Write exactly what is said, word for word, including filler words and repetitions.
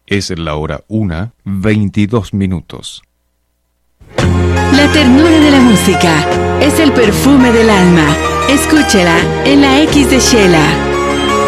Es la hora una, veintidós minutos. La ternura de la música es el perfume del alma. Escúchela en la X de Shela.